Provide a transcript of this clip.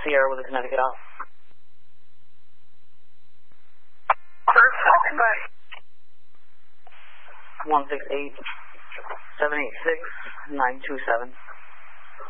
Sierra with a Connecticut off. First, stand by. 168-786-927.